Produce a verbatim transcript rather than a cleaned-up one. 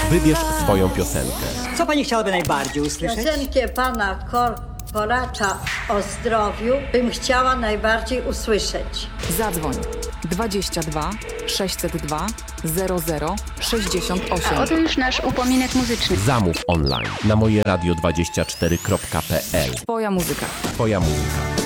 Wybierz swoją piosenkę. Co pani chciałaby najbardziej usłyszeć? Piosenkę pana Kor Koracza o zdrowiu bym chciała najbardziej usłyszeć. Zadzwoń dwadzieścia dwa sześćset dwa zero zero sześćdziesiąt osiem. A oto już nasz upominek muzyczny. Zamów online na moje radio dwadzieścia cztery kropka p l. Twoja muzyka. Twoja muzyka.